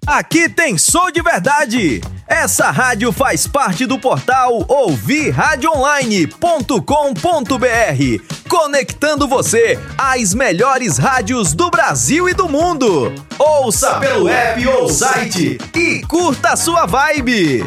Aqui tem som de verdade. Essa rádio faz parte do portal ouvirradioonline.com.br, conectando você às melhores rádios do Brasil e do mundo. Ouça pelo app ou site e curta a sua vibe.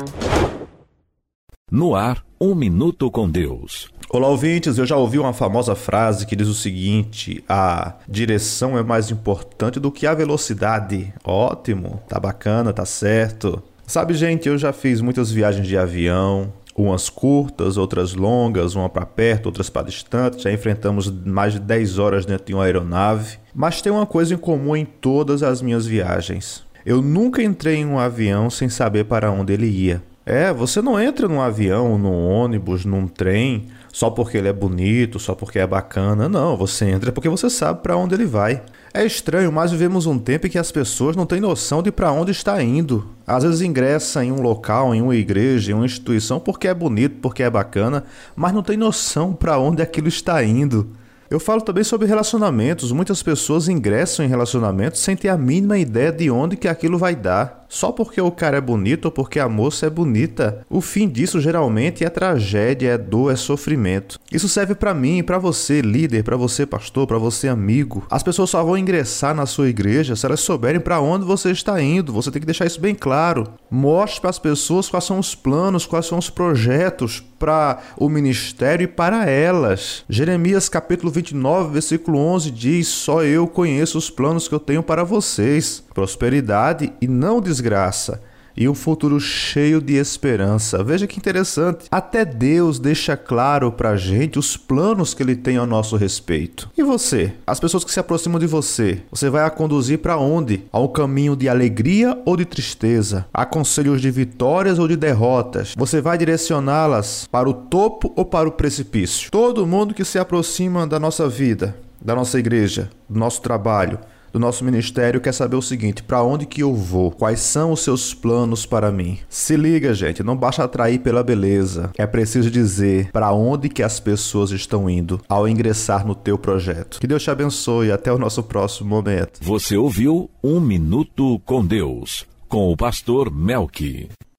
No ar, Um Minuto com Deus. Olá, ouvintes, eu já ouvi uma famosa frase que diz o seguinte: a direção é mais importante do que a velocidade. Ótimo, tá bacana, tá certo. Sabe, gente, eu já fiz muitas viagens de avião, umas curtas, outras longas, uma para perto, outras para distante. Já enfrentamos mais de 10 horas dentro de uma aeronave. Mas tem uma coisa em comum em todas as minhas viagens: eu nunca entrei em um avião sem saber para onde ele ia. Você não entra num avião, num ônibus, num trem só porque ele é bonito, só porque é bacana. Não, você entra porque você sabe para onde ele vai. É estranho, mas vivemos um tempo em que as pessoas não têm noção de para onde está indo. Às vezes ingressa em um local, em uma igreja, em uma instituição porque é bonito, porque é bacana, mas não tem noção para onde aquilo está indo. Eu falo também sobre relacionamentos. Muitas pessoas ingressam em relacionamentos sem ter a mínima ideia de onde que aquilo vai dar. Só porque o cara é bonito ou porque a moça é bonita. O fim disso geralmente é tragédia, é dor, é sofrimento. Isso serve pra mim, pra você líder, pra você pastor, pra você amigo. As pessoas só vão ingressar na sua igreja se elas souberem pra onde você está indo. Você tem que deixar isso bem claro. Mostre para as pessoas quais são os planos, quais são os projetos para o ministério e para elas. Jeremias capítulo 29, versículo 11 diz: só eu conheço os planos que eu tenho para vocês. Prosperidade e não desgraça, e um futuro cheio de esperança. Veja que interessante. Até Deus deixa claro pra gente os planos que Ele tem ao nosso respeito. E você? As pessoas que se aproximam de você, você vai a conduzir para onde? A um caminho de alegria ou de tristeza? A conselhos de vitórias ou de derrotas? Você vai direcioná-las para o topo ou para o precipício? Todo mundo que se aproxima da nossa vida, da nossa igreja, do nosso trabalho, do nosso ministério quer saber o seguinte: para onde que eu vou? Quais são os seus planos para mim? Se liga, gente, não basta atrair pela beleza. É preciso dizer para onde que as pessoas estão indo ao ingressar no teu projeto. Que Deus te abençoe e até o nosso próximo momento. Você ouviu Um Minuto com Deus, com o pastor Melqui.